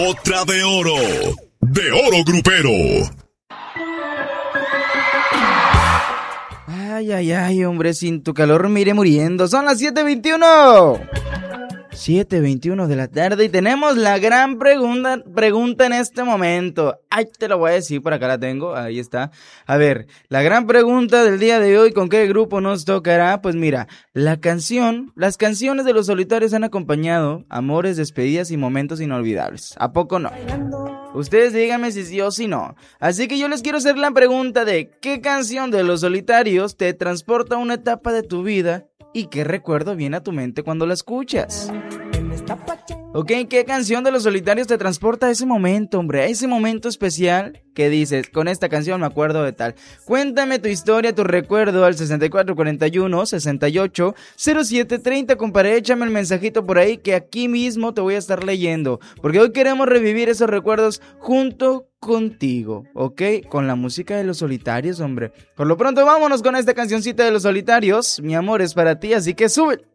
Otra de oro grupero. Ay, hombre, sin tu calor me iré muriendo. Son las 7:21. 7:21 de la tarde y tenemos la gran pregunta en este momento. Ay, te lo voy a decir, por acá la tengo, ahí está. A ver, la gran pregunta del día de hoy, ¿con qué grupo nos tocará? Pues mira, las canciones de Los Solitarios han acompañado amores, despedidas y momentos inolvidables. ¿A poco no? Ustedes díganme si sí o si no. Así que yo les quiero hacer la pregunta de ¿qué canción de Los Solitarios te transporta a una etapa de tu vida? ¿Y qué recuerdo viene a tu mente cuando la escuchas? ¿Ok? ¿Qué canción de Los Solitarios te transporta a ese momento, hombre? A ese momento especial que dices, con esta canción me acuerdo de tal. Cuéntame tu historia, tu recuerdo al 6441-680730, compadre. Échame el mensajito por ahí que aquí mismo te voy a estar leyendo. Porque hoy queremos revivir esos recuerdos junto contigo, ¿ok? Con la música de Los Solitarios, hombre. Por lo pronto vámonos con esta cancioncita de Los Solitarios. Mi amor es para ti, así que sube.